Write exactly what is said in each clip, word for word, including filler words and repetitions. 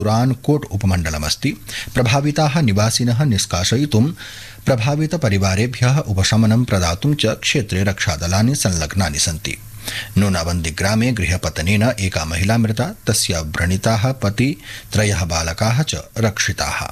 रानकोट उपमण्डलमस्ति। प्रभाविताः निवासिनः निष्कासयितुं प्रभावितपरिवारेभ्यः उपशमनं प्रदातुं च क्षेत्रे रक्षादलानि संलग्नानि सन्ति। नूनाबन्दी ग्रामे गृहपतनेन एका महिला मृता, तस्य व्रणिताः पति त्रयः बालकाः च रक्षिताः।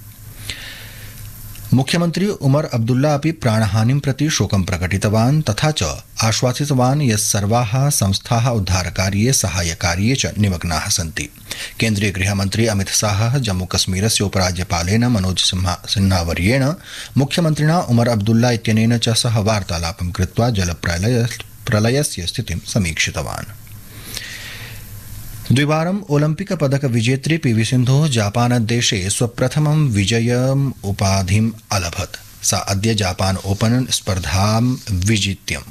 मुख्यमंत्री उमर अब्दुल्ला अपि प्राणहानिं प्रति शोकं प्रकटितवान् तथा च आश्वासितवान् यत् सर्वाः संस्थाः उद्धारकार्ये साहाय्यकार्ये च निमग्नाः सन्ति। केन्द्रीय गृहमन्त्री अमित शाहः जम्मूकश्मीरस्य उपराज्यपालेन मनोज सिन्हावर्येण मुख्यमन्त्रिणा उमर अब्दुल्ला इत्यनेन च सह वार्तालापं कृत्वा जलप्रलय प्रलयस्य स्थितिं समीक्षितवान्। द्विवारम् ओलम्पिक पदक विजेत्री पीवी सिन्धुः जापानदेशे स्वप्रथमं विजयम् उपाधिम् अलभत्। सा अद्य जापान ओपन स्पर्धां विजित्यम्।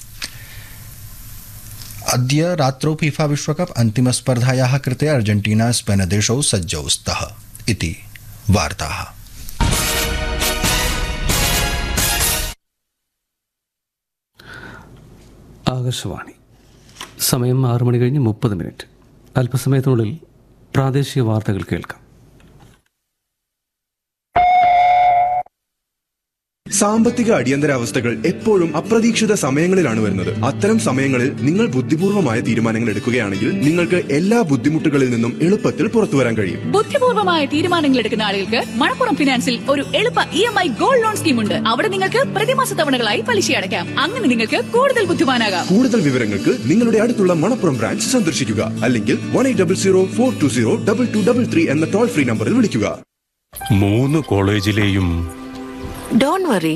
अद्य रात्रौ फीफा विश्वकप अन्तिमस्पर्धायाः कृते अर्जेन्टीना स्पेन देशौ सज्जौ स्तः इति वार्ताः। ആകാശവാണി സമയം ആറ് മണി കഴിഞ്ഞ് മുപ്പത് മിനിറ്റ്. അല്പസമയത്തിനുള്ളിൽ പ്രാദേശിക വാർത്തകൾ കേൾക്കാം. സാമ്പത്തിക അടിയന്തരാവസ്ഥകൾ എപ്പോഴും അപ്രതീക്ഷിത സമയങ്ങളിലാണ് വരുന്നത്. അത്തരം സമയങ്ങളിൽ നിങ്ങൾ ബുദ്ധിപൂർവമായ തീരുമാനങ്ങൾ എടുക്കുകയാണെങ്കിൽ നിങ്ങൾക്ക് എല്ലാ ബുദ്ധിമുട്ടുകളിൽ നിന്നും എളുപ്പത്തിൽ പുറത്തു വരാൻ കഴിയും. ബുദ്ധിപൂർവമായ തീരുമാനങ്ങൾ എടുക്കുന്ന ആളുകൾക്ക് മണപ്പുറം ഫിനാൻസിൽ ഒരു എളുപ്പ E M I gold loan scheme ഉണ്ട്. അവിടെ നിങ്ങൾക്ക് പ്രതിമാസ തവണകളായി പലിശ അടയ്ക്കാം. അങ്ങനെ നിങ്ങൾക്ക് കൂടുതൽ ബുദ്ധിമാനാകാം. കൂടുതൽ വിവരങ്ങൾക്ക് നിങ്ങളുടെ അടുത്തുള്ള മണപ്പുറം ബ്രാഞ്ച് സന്ദർശിക്കുക, അല്ലെങ്കിൽ one eight double zero four to zero double two double three എന്ന ടോൾ ഫ്രീ നമ്പറിൽ വിളിക്കുക. മൂന്ന് കോളേജിലെയും ഡോണ്ട് വറി,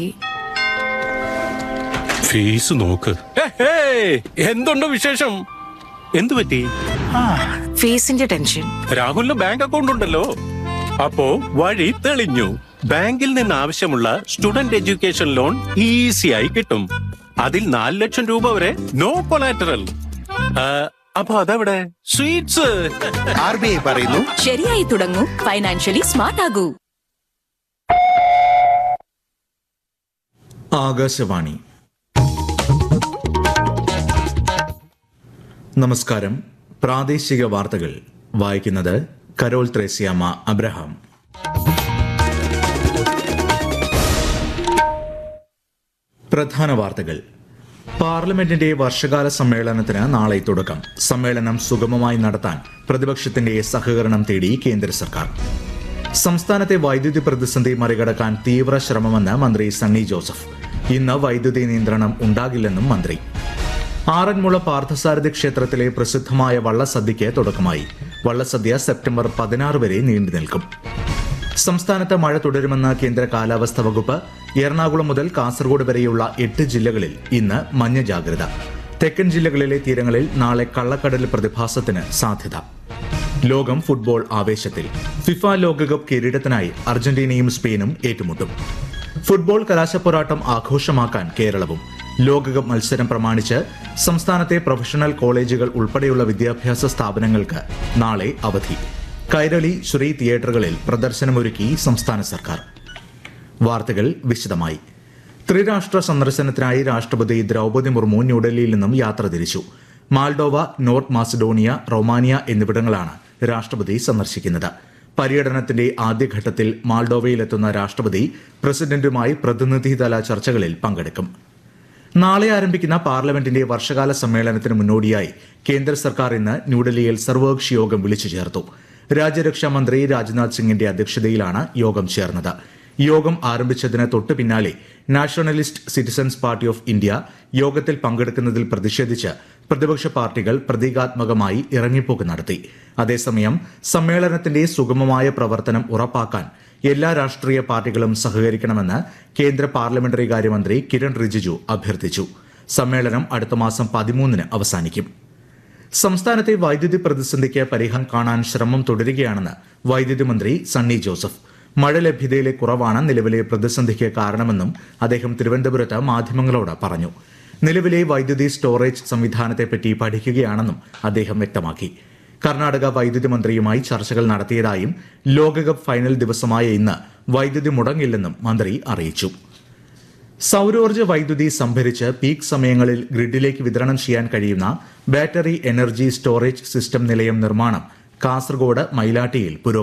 ഫീസ് നോക്ക്. എന്തുണ്ട് വിശേഷം? എന്തു പറ്റി? ഫീസിന്റെ ടെൻഷൻ. രാഹുലിന് ബാങ്ക് അക്കൗണ്ട് ഉണ്ടല്ലോ, അപ്പോ വഴി തെളിഞ്ഞു. ബാങ്കിൽ നിന്ന് ആവശ്യമുള്ള സ്റ്റുഡന്റ് എഡ്യൂക്കേഷൻ ലോൺ ഈസിയായി കിട്ടും. അതിൽ നാല് ലക്ഷം രൂപ വരെ നോ കൊളാറ്ററൽ. അപ്പൊ അതെവിടെ? സ്വീറ്റ്സ്. ആർ ബി ഐ പറയുന്നു, ശരിയായി തുടങ്ങൂ, ഫൈനാൻഷ്യലി സ്മാർട്ട് ആകൂ. ആകാശവാണി. നമസ്കാരം. പ്രാദേശിക വാർത്തകൾ വായിക്കുന്നത് കരോൾ ത്രേസ്യാമ്മ അബ്രഹാം. പ്രധാന വാർത്തകൾ. പാർലമെന്റിന്റെ വർഷകാല സമ്മേളനത്തിന് നാളെ തുടക്കം. സമ്മേളനം സുഗമമായി നടത്താൻ പ്രതിപക്ഷത്തിന്റെ സഹകരണം തേടി കേന്ദ്ര സർക്കാർ. സംസ്ഥാനത്തെ വൈദ്യുതി പ്രതിസന്ധി മറികടക്കാൻ തീവ്ര ശ്രമമെന്ന് മന്ത്രി സണ്ണി ജോസഫ്. ഇന്ന് വൈദ്യുതി നിയന്ത്രണം ഉണ്ടാകില്ലെന്നും മന്ത്രി. ആറന്മുള പാർത്ഥസാരഥി ക്ഷേത്രത്തിലെ പ്രസിദ്ധമായ വള്ളസദ്യയ്ക്ക് തുടക്കമായി. വള്ളസദ്യ സെപ്റ്റംബർ പതിനാറ് വരെ നീണ്ടു നിൽക്കും. സംസ്ഥാനത്ത് മഴ തുടരുമെന്ന് കേന്ദ്ര കാലാവസ്ഥാ വകുപ്പ്. എറണാകുളം മുതൽ കാസർഗോഡ് വരെയുള്ള എട്ട് ജില്ലകളിൽ ഇന്ന് മഞ്ഞ ജാഗ്രത. തെക്കൻ ജില്ലകളിലെ തീരങ്ങളിൽ നാളെ കള്ളക്കടൽ പ്രതിഭാസത്തിന് സാധ്യത. ലോകം ഫുട്ബോൾ ആവേശത്തിൽ. ഫിഫ ലോകകപ്പ് കിരീടത്തിനായി അർജന്റീനയും സ്പെയിനും ഏറ്റുമുട്ടും. ഫുട്ബോൾ കലാശപ്പോരാട്ടം ആഘോഷമാക്കാൻ കേരളവും. ലോകകപ്പ് മത്സരം പ്രമാണിച്ച് സംസ്ഥാനത്തെ പ്രൊഫഷണൽ കോളേജുകൾ ഉൾപ്പെടെയുള്ള വിദ്യാഭ്യാസ സ്ഥാപനങ്ങൾക്ക് നാളെ അവധി. കൈരളി, ശ്രീ തിയേറ്ററുകളിൽ പ്രദർശനമൊരുക്കി സംസ്ഥാന സർക്കാർ. വാർത്തകൾ വിശദമായി. ത്രിരാഷ്ട്ര സന്ദർശനത്തിനായി രാഷ്ട്രപതി ദ്രൗപദി മുർമു ന്യൂഡൽഹിയിൽ നിന്നും യാത്ര തിരിച്ചു. മാൾഡോവ, നോർത്ത് മാസിഡോണിയ, റൊമാനിയ എന്നിവിടങ്ങളാണ് രാഷ്ട്രപതി സന്ദർശിക്കുന്നത്. പര്യടനത്തിന്റെ ആദ്യഘട്ടത്തിൽ മാൾഡോവയിലെത്തുന്ന രാഷ്ട്രപതി പ്രസിഡന്റുമായി പ്രതിനിധിതല ചർച്ചകളിൽ പങ്കെടുക്കും. നാളെ ആരംഭിക്കുന്ന പാർലമെന്റിന്റെ വർഷകാല സമ്മേളനത്തിന് മുന്നോടിയായി കേന്ദ്ര സർക്കാർ ഇന്ന് ന്യൂഡൽഹിയിൽ സർവകക്ഷി യോഗം വിളിച്ചു ചേർത്തു. രാജ്യരക്ഷാ മന്ത്രി രാജ്നാഥ് സിംഗിന്റെ അധ്യക്ഷതയിലാണ് യോഗം ചേർന്നത്. യോഗം ആരംഭിച്ചതിന് തൊട്ടു പിന്നാലെ nationalist citizens party of India യോഗത്തിൽ പങ്കെടുക്കുന്നതിൽ പ്രതിഷേധിച്ച് പ്രതിപക്ഷ പാർട്ടികൾ പ്രതീകാത്മകമായി ഇറങ്ങിപ്പോക്ക് നടത്തി. അതേസമയം സമ്മേളനത്തിന്റെ സുഗമമായ പ്രവർത്തനം ഉറപ്പാക്കാൻ എല്ലാ രാഷ്ട്രീയ പാർട്ടികളും സഹകരിക്കണമെന്ന് കേന്ദ്ര പാർലമെന്ററി കാര്യമന്ത്രി കിരൺ റിജിജു അഭ്യർത്ഥിച്ചു. സമ്മേളനം അടുത്ത മാസം പതിമൂന്നിന് അവസാനിക്കും. സംസ്ഥാനത്തെ വൈദ്യുതി പ്രതിസന്ധിക്ക് പരിഹാരം കാണാൻ ശ്രമം തുടരുകയാണെന്ന് വൈദ്യുതി മന്ത്രി സണ്ണി ജോസഫ്. മഴ ലഭ്യതയിലെ കുറവാണ് നിലവിലെ പ്രതിസന്ധിക്ക് കാരണമെന്നും അദ്ദേഹം തിരുവനന്തപുരത്ത് മാധ്യമങ്ങളോട് പറഞ്ഞു. നിലവിലെ വൈദ്യുതി സ്റ്റോറേജ് സംവിധാനത്തെപ്പറ്റി പഠിക്കുകയാണെന്നും അദ്ദേഹം വ്യക്തമാക്കി. കർണാടക വൈദ്യുതി മന്ത്രിയുമായി ചർച്ചകൾ നടത്തിയതായും ലോകകപ്പ് ഫൈനൽ ദിവസമായ ഇന്ന് വൈദ്യുതി മുടങ്ങില്ലെന്നും മന്ത്രി അറിയിച്ചു. സൌരോർജ്ജ വൈദ്യുതി സംഭരിച്ച് പീക്ക് സമയങ്ങളിൽ ഗ്രിഡിലേക്ക് വിതരണം ചെയ്യാൻ കഴിയുന്ന ബാറ്ററി എനർജി സ്റ്റോറേജ് സിസ്റ്റം നിലയം നിർമ്മാണം കാസർഗോഡ് മൈലാട്ടിയിൽ പുരോഗമിക്കുന്നു.